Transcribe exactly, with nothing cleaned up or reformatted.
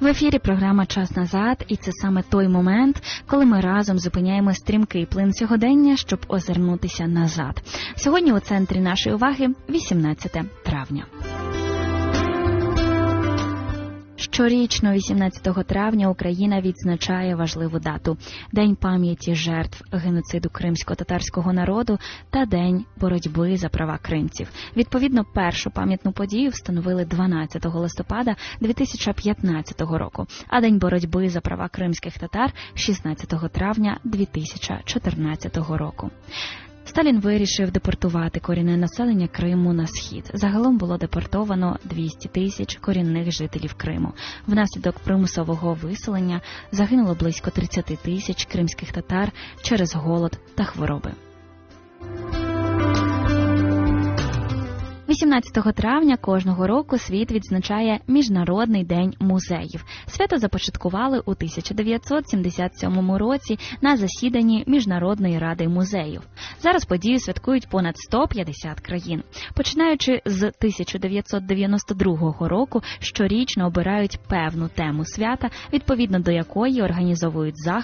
В ефірі програма «Час назад», і це саме той момент, коли ми разом зупиняємо стрімкий плин сьогодення, щоб озирнутися назад. Сьогодні у центрі нашої уваги вісімнадцяте травня. Щорічно вісімнадцятого травня Україна відзначає важливу дату – День пам'яті жертв геноциду кримсько-татарського народу та День боротьби за права кримців. Відповідно, першу пам'ятну подію встановили дванадцятого листопада дві тисячі п'ятнадцятого року, а День боротьби за права кримських татар – шістнадцятого травня дві тисячі чотирнадцятого року. Сталін вирішив депортувати корінне населення Криму на схід. Загалом було депортовано двісті тисяч корінних жителів Криму. Внаслідок примусового виселення загинуло близько тридцять тисяч кримських татар через голод та хвороби. вісімнадцятого травня кожного року світ відзначає Міжнародний день музеїв. Свято започаткували у тисяча дев'ятсот сімдесят сьомому році на засіданні Міжнародної ради музеїв. Зараз подію святкують понад сто п'ятдесят країн. Починаючи з тисяча дев'ятсот дев'яносто другого року, щорічно обирають певну тему свята, відповідно до якої організовують заходи